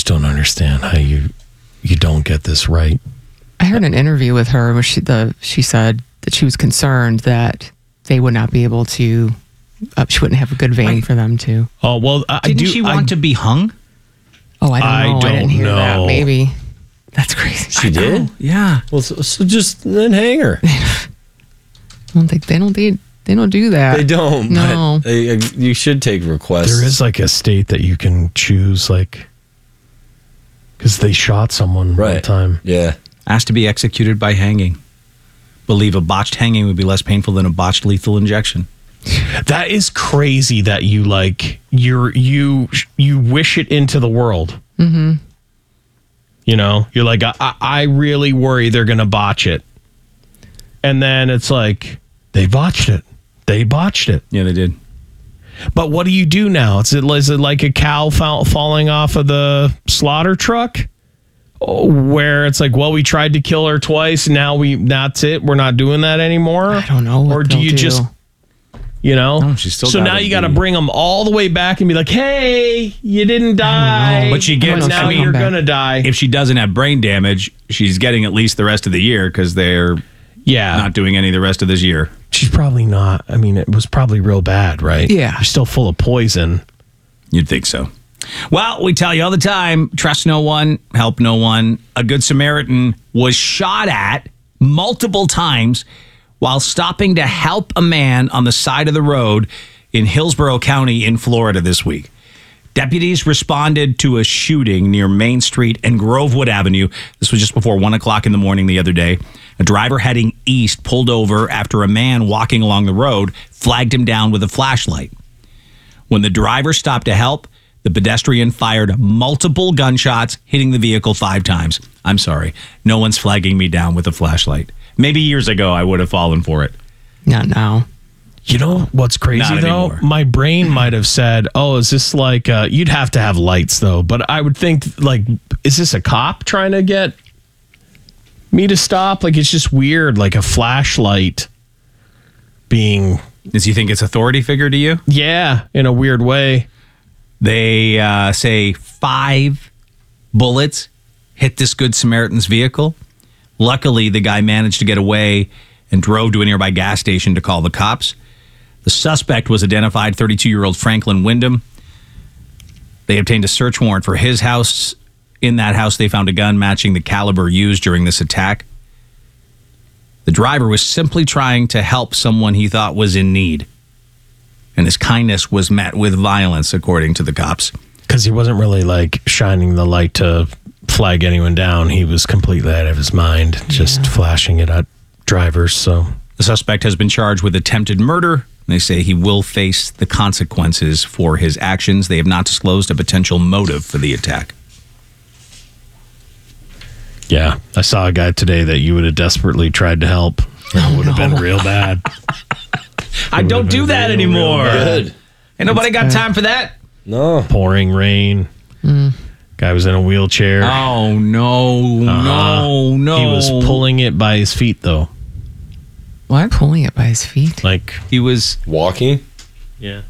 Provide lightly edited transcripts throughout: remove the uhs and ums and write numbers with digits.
don't understand how you don't get this right. I heard an interview with her where she said that she was concerned that they would not be able to. She wouldn't have a good vein for them to. Oh well, didn't she want to be hung? Oh, I don't know. I didn't hear know. that. Maybe that's crazy. She did. Yeah. Well, so just then hang her. I don't think they don't do that. They don't. No. But you should take requests. There is like a state that you can choose, like, because they shot someone one time. Yeah. Asked to be executed by hanging. Believe a botched hanging would be less painful than a botched lethal injection. That is crazy that you wish it into the world. Mm-hmm. You know, you're like, I really worry they're going to botch it. And then it's like, they botched it. They botched it. Yeah, they did. But what do you do now? Is it like a cow falling off of the slaughter truck? Where it's like, well, we tried to kill her twice. Now that's it. We're not doing that anymore. I don't know. Or do you just... You know, no, she's still so now you got to bring them all the way back and be like, "Hey, you didn't die, but she gets now you're gonna die." If she doesn't have brain damage, she's getting at least the rest of the year because they're not doing any the rest of this year. She's probably not. I mean, it was probably real bad, right? Yeah, she's still full of poison. You'd think so. Well, we tell you all the time: trust no one, help no one. A Good Samaritan was shot at multiple times while stopping to help a man on the side of the road in Hillsborough County in Florida this week. Deputies responded to a shooting near Main Street and Grovewood Avenue. This was just before 1 o'clock in the morning the other day. A driver heading east pulled over after a man walking along the road flagged him down with a flashlight. When the driver stopped to help, the pedestrian fired multiple gunshots, hitting the vehicle 5 times. I'm sorry, no one's flagging me down with a flashlight. Maybe years ago I would have fallen for it. Not now. You know what's crazy, Not though? anymore. My brain might have said, oh, is this like, you'd have to have lights, though. But I would think, like, is this a cop trying to get me to stop? Like, it's just weird, like a flashlight being... Does you think it's authority figure to you? Yeah, in a weird way. They say 5 bullets hit this Good Samaritan's vehicle. Luckily, the guy managed to get away and drove to a nearby gas station to call the cops. The suspect was identified, 32-year-old Franklin Wyndham. They obtained a search warrant for his house. In that house, they found a gun matching the caliber used during this attack. The driver was simply trying to help someone he thought was in need. And his kindness was met with violence, according to the cops. Because he wasn't really, like, shining the light to flag anyone down. He was completely out of his mind, just flashing it at drivers. So the suspect has been charged with attempted murder. They say he will face the consequences for his actions. They have not disclosed a potential motive for the attack. Yeah, I saw a guy today that you would have desperately tried to help. It would have been real bad. I don't do that anymore. Good. Ain't nobody got time for that. No. Pouring rain. Guy was in a wheelchair. Oh, no. He was pulling it by his feet, though. What? Pulling it by his feet? Like, he was walking? Yeah.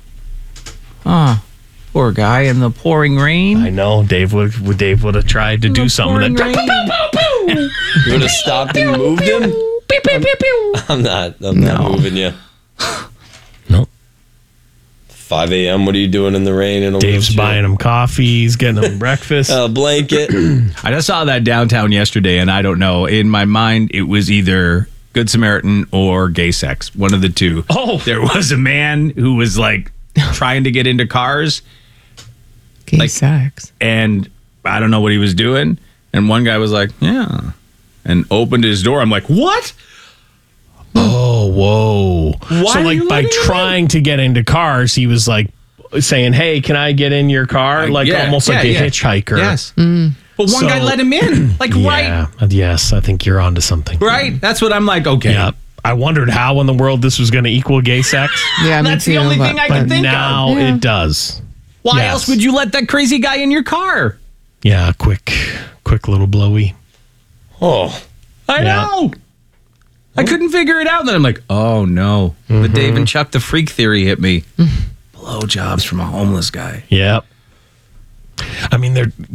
Poor guy in the pouring rain. I know. Dave would have tried to do something. You would have stopped and moved him? I'm not moving you. Nope. 5 a.m. What are you doing in the rain? In a Dave's wheelchair? buying him coffee. He's getting him breakfast. A blanket. I just saw that downtown yesterday, and I don't know. In my mind, it was either Good Samaritan or gay sex. One of the two. Oh. There was a man who was like trying to get into cars. Gay sex. And I don't know what he was doing. And one guy was like, yeah. And opened his door. I'm like, what? Oh, whoa. Why so, are like, you by letting him trying to get into cars, he was like saying, hey, can I get in your car? Like, almost like a hitchhiker. Yes. But one guy let him in. Like, Yeah. Yes, I think you're onto something. Right? That's what I'm like, okay. Yeah. I wondered how in the world this was going to equal gay sex. Yeah, me That's too, the only thing I But can think now of. it does. Why Yes. else would you let that crazy guy in your car? Yeah, quick little blowy. Oh. I know. I couldn't figure it out. And then I'm like, oh, no. The Dave and Chuck the Freak theory hit me. Blowjobs from a homeless guy. Yep. I mean, they're